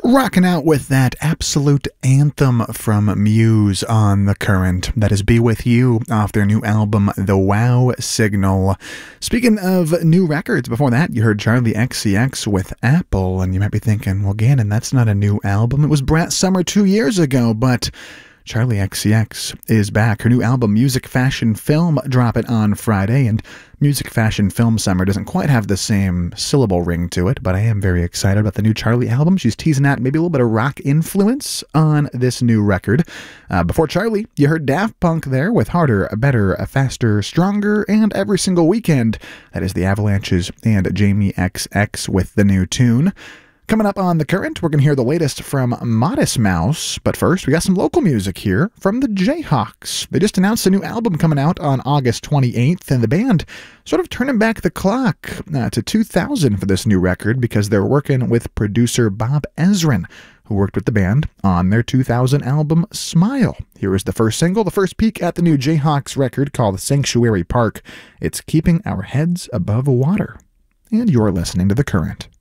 Rocking out with that absolute anthem from Muse on The Current. That is Be With You off their new album, The Wow Signal. Speaking of new records, before that you heard Charli XCX with Apple, and you might be thinking, well, Gannon, that's not a new album. It was Brat Summer 2 years ago, but Charli XCX is back. Her new album, Music Fashion Film, dropping on Friday, and Music Fashion Film Summer doesn't quite have the same syllable ring to it, but I am very excited about the new Charli album. She's teasing out maybe a little bit of rock influence on this new record. Before Charli, you heard Daft Punk there with Harder, Better, Faster, Stronger, and Every Single Weekend. That is the Avalanches and Jamie XX with the new tune. Coming up on The Current, we're going to hear the latest from Modest Mouse, but first we got some local music here from the Jayhawks. They just announced a new album coming out on August 28th, and the band sort of turning back the clock to 2000 for this new record because they're working with producer Bob Ezrin, who worked with the band on their 2000 album Smile. Here is the first single, the first peek at the new Jayhawks record called Sanctuary Park. It's Keeping Our Heads Above Water. And you're listening to The Current.